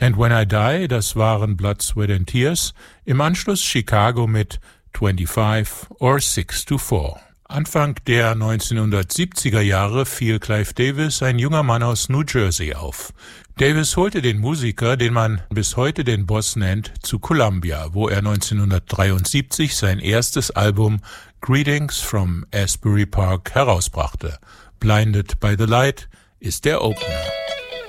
And When I Die, das waren Blood, Sweat and Tears. Im Anschluss Chicago mit 25 or 6 to 4. Anfang der 1970er Jahre fiel Clive Davis, ein junger Mann aus New Jersey, auf. Davis holte den Musiker, den man bis heute den Boss nennt, zu Columbia, wo er 1973 sein erstes Album Greetings from Asbury Park herausbrachte. Blinded by the Light ist der Opener.